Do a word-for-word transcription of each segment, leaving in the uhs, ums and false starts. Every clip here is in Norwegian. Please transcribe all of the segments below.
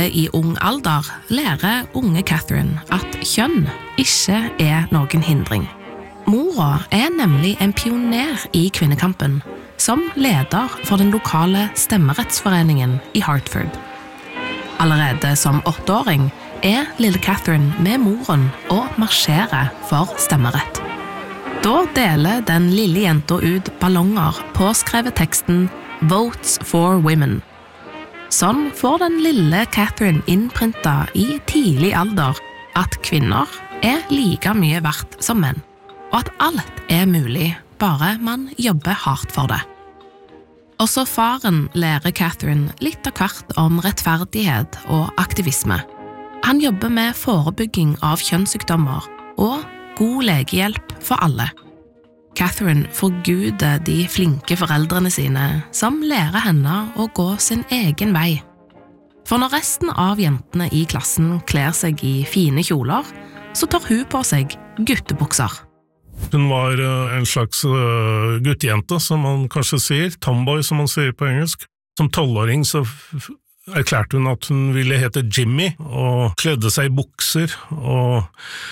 allerede i ung alder lærer unge Catherine at kjønn ikke er noen hindring. Mora er nemlig en pioner i kvinnekampen, som leder for den lokale stemmerettsforeningen i Hartford. Allerede som åtteåring er lille Catherine med moren og marsjerer for stemmerett. Da deler den lille jenta ut ballonger påskrevet teksten «Votes for Women». Sånn får den lille Catherine innprintet i tidlig alder at kvinner er like mye verdt som menn, og at alt er mulig, bare man jobber hardt for det. Også faren lærer Catherine litt av hvert om rettferdighet og aktivisme. Han jobber med forebygging av kjønnssykdommer og god legehjelp for alle. Catherine forguder de flinke foreldrene sine, som lærer henne å gå sin egen vei. For når resten av jentene i klassen kler seg i fine kjoler, så tar hun på seg guttebukser. Hun var en slags guttejente, som man kanskje sier, tomboy som man sier på engelsk. Som tolvåring så erklærte hun at hun ville hete Jimmy, og kledde seg i bukser, og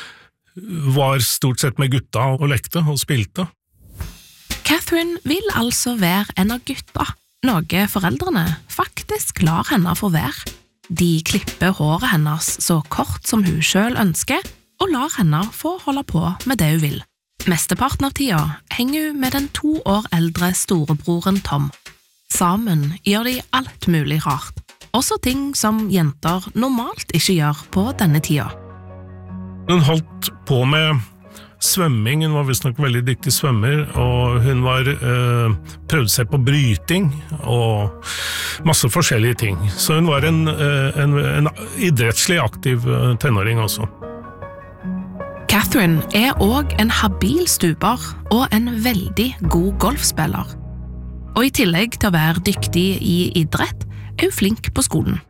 var stort sett med gutta og lekte og spilte. Catherine vil altså være en av gutta, noe foreldrene faktisk lar henne få være. De klipper håret hennes så kort som hun selv ønsker, og lar henne få holde på med det hun vil. Mesteparten av tida henger hun med den to år eldre storebroren Tom. Sammen gjør de alt mulig rart, også ting som jenter normalt ikke gjør på denne tida. Hun holdt på med svømming, hun var visst nok veldig dyktig svømmer, og hun var, øh, prøvde seg på bryting og masse forskjellige ting. Så hun var en, en, en idrettslig aktiv tenåring også. Catherine er også en habil stuper og en veldig god golfspiller. Og i tillegg til å være dyktig i idrett, er hun flink på skolen.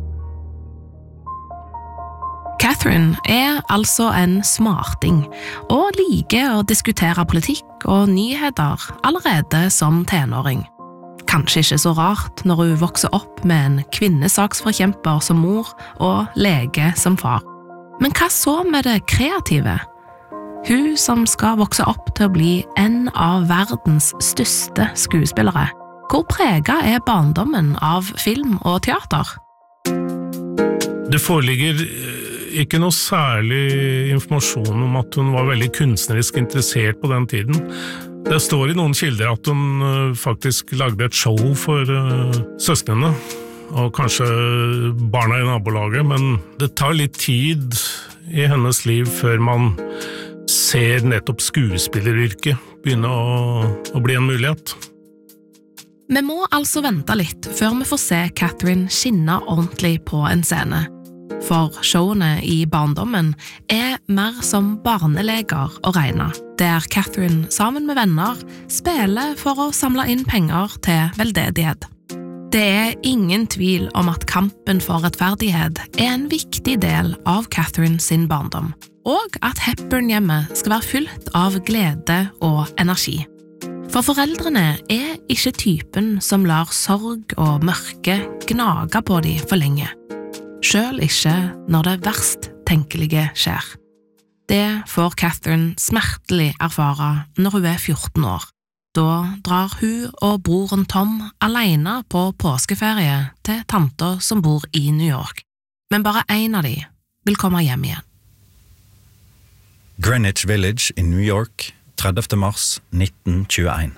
Catherine er altså en smarting, og liker å diskutere politikk og nyheter allerede som tenåring. Kanskje ikke så rart når hun vokser opp med en kvinnesaksforkjemper som mor og lege som far. Men hva så med det kreative? Hun som skal vokse opp til å bli en av verdens største skuespillere. Hvor preget er barndommen av film og teater? Det foreligger ikke noe særlig informasjon om at hun var veldig kunstnerisk interessert på den tiden. Det står i noen kilder at hun faktisk lagde et show for uh, søstrene, og kanskje barna i nabolaget, men det tar litt tid i hennes liv før man ser nettopp skuespilleryrket begynne å, å bli en mulighet. Vi må altså vente litt før vi får se Catherine skinne ordentlig på en scene. For showene i barndommen er mer som barneleger å regne, der Catherine sammen med venner spiller for å samle inn penger til veldedighet. Det er ingen tvil om at kampen for rettferdighet er en viktig del av Catherine sin barndom, og at Hepburn-hjemmet skal være fylt av glede og energi. For foreldrene er ikke typen som lar sorg og mørke gnage på dem for lenge. Selv ikke når det verst tenkelige skjer. Det får Catherine smertelig erfare når hun er fjorten år. Da drar hun og broren Tom alene på påskeferie til tanta som bor i New York. Men bare en av de vil komme hjem igjen. Greenwich Village i New York, tredivte mars nitten tjueen.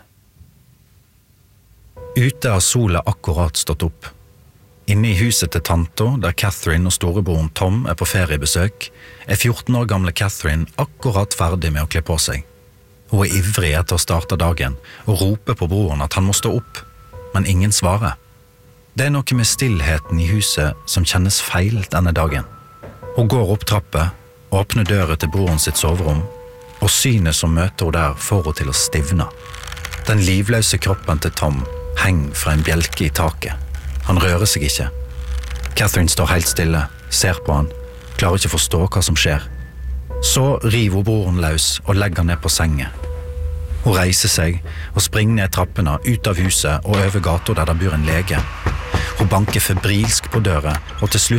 Ute har sola akkurat stått opp. Inne i huset til tanta, der Catherine og storebroren Tom er på feriebesøk, er fjorten år gamle Catherine akkurat ferdig med å kle på seg. Hun er ivrig etter å starte dagen og roper på broren at han må stå opp, men ingen svarer. Det er noe med stillheten i huset som kjennes feil denne dagen. Hun går opp trappet, åpner døra til broren sitt soverom, og synet som møter hun der får hun til å stivne. Den livløse kroppen til Tom henger fra en bjelke i taket. Han rører seg ikke. Catherine står helt stille, ser på han, klarer ikke forstå hva som skjer. Så river hun broren løs og legger ned på sengen. Hun reiser seg og springer ned trappene ut av huset og over gata der det bor en lege. Hun banker febrilsk på døra, og til slutt